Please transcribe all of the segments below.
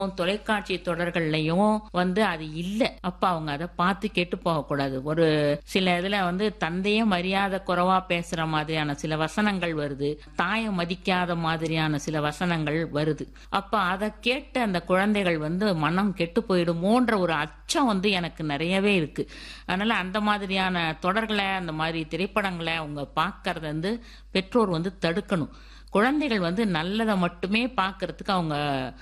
தொலைக்காட்சி தொடர்கள்லயும் அது இல்ல. அப்ப அவங்க அதை பார்த்து கெட்டு போகக்கூடாது. ஒரு சில இதுல தந்தையே மரியாதை குறைவா பேசுற மாதிரியான சில வசனங்கள் வருது, தாயை மதிக்காத மாதிரியான சில வசனங்கள் வருது. அப்ப அதை கேட்டு அந்த குழந்தைகள் மனம் கெட்டு போயிடுமோன்ற ஒரு அச்சம் எனக்கு நிறையவே இருக்கு. அதனால அந்த மாதிரியான தொடர்களை, அந்த மாதிரி திரைப்படங்களை அவங்க பார்க்கறத பெற்றோர் தடுக்கணும். குழந்தைகள் நல்லதை மட்டுமே பார்க்கறதுக்கு அவங்க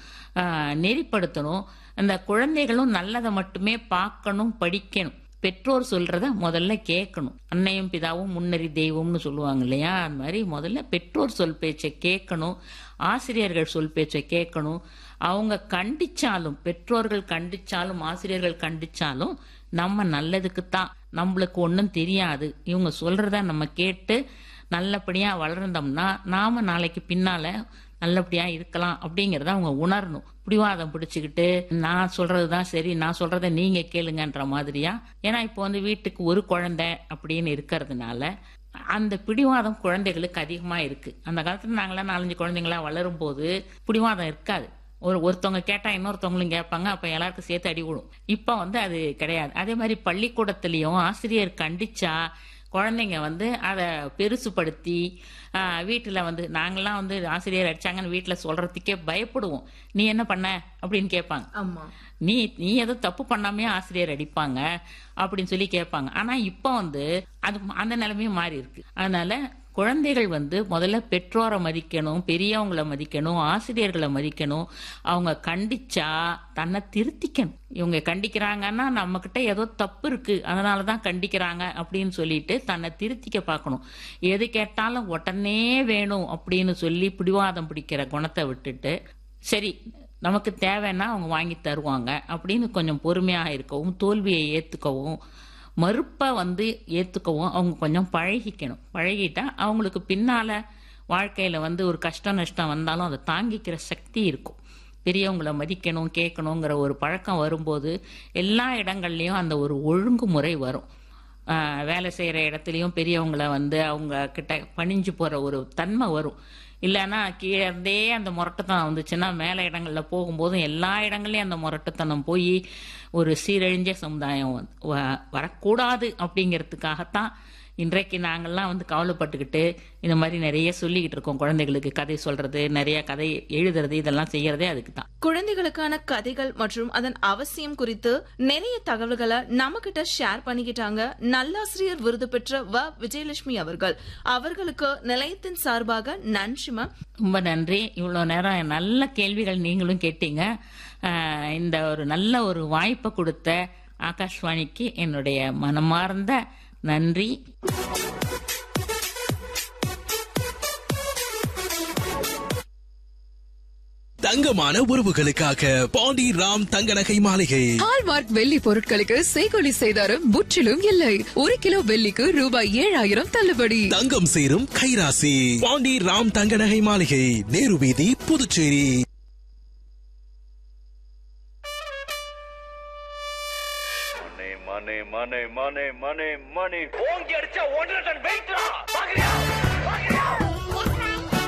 நெறிப்படுத்தணும். அந்த குழந்தைகளும் நல்லதை மட்டுமே பார்க்கணும், படிக்கணும். பெற்றோர் சொல்றத முதல்ல கேட்கணும். அன்னையும் பிதாவும் முன்னறி தெய்வம்னு சொல்லுவாங்க இல்லையா, அது மாதிரி முதல்ல பெற்றோர் சொல் பேச்சை கேட்கணும், ஆசிரியர்கள் சொல் பேச்சை கேட்கணும். அவங்க கண்டிச்சாலும், பெற்றோர்கள் கண்டிச்சாலும் ஆசிரியர்கள் கண்டிச்சாலும் நம்ம நல்லதுக்குத்தான், நம்மளுக்கு ஒன்றும் தெரியாது, இவங்க சொல்றத நம்ம கேட்டு நல்லபடியா வளர்ந்தோம்னா நாம நாளைக்கு பின்னால நல்லபடியா இருக்கலாம் அப்படிங்கறத அவங்க உணரணும். பிடிவாதம் பிடிச்சுக்கிட்டு நான் சொல்றதுதான் சரி, நான் சொல்றத நீங்க கேளுங்கன்ற மாதிரியா. ஏன்னா இப்போ வீட்டுக்கு ஒரு குழந்தை அப்படின்னு இருக்கிறதுனால அந்த பிடிவாதம் குழந்தைகளுக்கு அதிகமா இருக்கு. அந்த காலத்துல நாங்களாம் 4-5 குழந்தைங்களா வளரும் போது பிடிவாதம் இருக்காது. ஒருத்தவங்க கேட்டா இன்னொருத்தவங்களும் கேட்பாங்க, அப்ப எல்லாருக்கும் சேர்த்து அடி விடும். இப்ப அது கிடையாது. அதே மாதிரி பள்ளிக்கூடத்திலயும் ஆசிரியர் கண்டிச்சா குழந்தைங்க அதை பெருசுபடுத்தி வீட்டுல நாங்கெல்லாம் ஆசிரியர் அடிச்சாங்கன்னு வீட்டுல சொல்றதுக்கே பயப்படுவோம். நீ என்ன பண்ண அப்படின்னு கேட்பாங்க. ஆமா, நீ ஏதோ தப்பு பண்ணாமே ஆசிரியர் அடிப்பாங்க அப்படின்னு சொல்லி கேட்பாங்க. ஆனா இப்ப அது அந்த நிலைமையும் மாறி இருக்கு. அதனால குழந்தைகள் முதல்ல பெற்றோரை மதிக்கணும், பெரியவங்களை மதிக்கணும், ஆசிரியர்களை மதிக்கணும். அவங்க கண்டிச்சா தன்னை திருத்திக்கணும். இவங்க கண்டிக்கிறாங்கன்னா நம்ம கிட்ட ஏதோ தப்பு இருக்கு, அதனாலதான் கண்டிக்கிறாங்க அப்படின்னு சொல்லிட்டு தன்னை திருத்திக்க பார்க்கணும். எது கேட்டாலும் உடனே வேணும் அப்படின்னு சொல்லி பிடிவாதம் பிடிக்கிற குணத்தை விட்டுட்டு, சரி நமக்கு தேவைன்னா அவங்க வாங்கி தருவாங்க அப்படின்னு கொஞ்சம் பொறுமையா இருக்கவும், தோல்வியை ஏத்துக்கவும், மறுப்பை ஏத்துக்கவும் அவங்க கொஞ்சம் பழகிக்கணும். பழகிட்டா அவங்களுக்கு பின்னால வாழ்க்கையில ஒரு கஷ்டம் நஷ்டம் வந்தாலும் அதை தாங்கிக்கிற சக்தி இருக்கும். பெரியவங்களை மதிக்கணும், கேட்கணுங்கிற ஒரு பழக்கம் வரும்போது எல்லா இடங்கள்லயும் அந்த ஒரு ஒழுங்குமுறை வரும். வேலை செய்யற இடத்துலயும் பெரியவங்களை அவங்க கிட்ட பணிஞ்சு போற ஒரு தன்மை வரும். இல்லைன்னா கீழே இருந்தே அந்த முரட்டுத்தனம் வந்துச்சுன்னா மேல இடங்கள்ல போகும்போதும் எல்லா இடங்கள்லயும் அந்த முரட்டுத்தனம் போய் ஒரு சீரழிஞ்ச சமுதாயம் வரக்கூடாது அப்படிங்கிறதுக்காகத்தான் இன்றைக்கு நாங்கள்லாம் கவலைப்பட்டுக்கிட்டு இந்த மாதிரி நிறைய சொல்லிக்கிட்டு இருக்கோம். குழந்தைகளுக்கு கதை சொல்றது, நிறைய கதை எழுதுறது, இதெல்லாம் செய்யறதே அதுக்கு தான். குழந்தைகளுக்கான கதைகள் மற்றும் அதன் அவசியம் குறித்து நிறைய தகவல்களை நம்ம கிட்ட ஷேர் பண்ணிக்கிட்டாங்க நல்லாசிரியர் விருது பெற்ற விஜயலட்சுமி அவர்கள். அவர்களுக்கு நிலையத்தின் சார்பாக நன்றிமா. ரொம்ப நன்றி. இவ்வளவு நேரம் நல்ல கேள்விகள் நீங்களும் கேட்டீங்க. இந்த ஒரு நல்ல ஒரு வாய்ப்பை கொடுத்த ஆகாஷ்வாணிக்கு என்னுடைய மனமார்ந்த நன்றி. தங்கமான உறவுகளுக்காக பாண்டி ராம் தங்க நகை மாளிகை. ஹால்மார்க் வெள்ளி பொருட்களுக்கு செய்கூலி சேதாரம் முற்றிலும் இல்லை. 1 கிலோ வெள்ளிக்கு ரூபாய் 7000 தள்ளுபடி. தங்கம் சேரும் கைராசி. பாண்டி ராம் தங்க நகை மாளிகை, நேரு வீதி, புதுச்சேரி. மணி ஓங்கி அடிச்சா 1 டன் வெயிட்ரா பாக்குறியா?